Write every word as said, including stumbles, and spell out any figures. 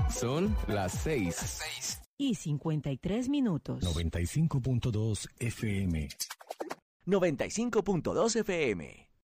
Son las seis. Las seis. Y cincuenta y tres minutos. noventa y cinco punto dos F M. noventa y cinco punto dos F M.